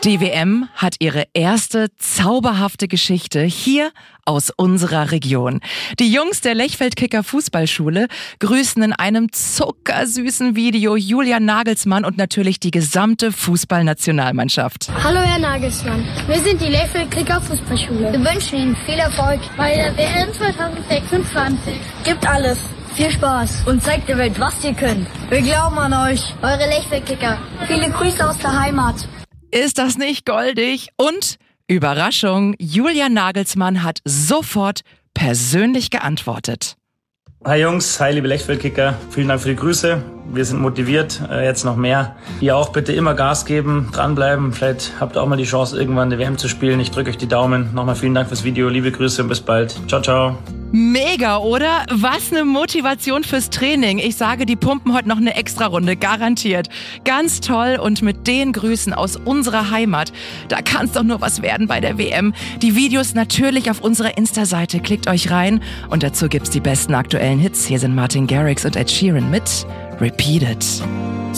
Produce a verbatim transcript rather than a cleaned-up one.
Die W M hat ihre erste zauberhafte Geschichte hier aus unserer Region. Die Jungs der Lechfeld-Kicker Fußballschule grüßen in einem zuckersüßen Video Julian Nagelsmann und natürlich die gesamte Fußballnationalmannschaft. Hallo Herr Nagelsmann, wir sind die Lechfeld-Kicker Fußballschule. Wir wünschen Ihnen viel Erfolg bei der W M zwanzig sechsundzwanzig. Gibt alles. Viel Spaß und zeigt der Welt, was ihr könnt. Wir glauben an euch. Eure Lechfeld-Kicker. Viele Grüße aus der Heimat. Ist das nicht goldig? Und Überraschung, Julian Nagelsmann hat sofort persönlich geantwortet. Hi Jungs, hi liebe Lechfeld-Kicker, vielen Dank für die Grüße. Wir sind motiviert, jetzt noch mehr. Ihr auch bitte immer Gas geben, dranbleiben. Vielleicht habt ihr auch mal die Chance, irgendwann eine W M zu spielen. Ich drücke euch die Daumen. Nochmal vielen Dank fürs Video, liebe Grüße und bis bald. Ciao, ciao. Mega, oder? Was eine Motivation fürs Training. Ich sage, die pumpen heute noch eine Extra-Runde, garantiert. Ganz toll und mit den Grüßen aus unserer Heimat, da kann es doch nur was werden bei der W M. Die Videos natürlich auf unserer Insta-Seite, klickt euch rein und dazu gibt's die besten aktuellen Hits. Hier sind Martin Garrix und Ed Sheeran mit Repeat It.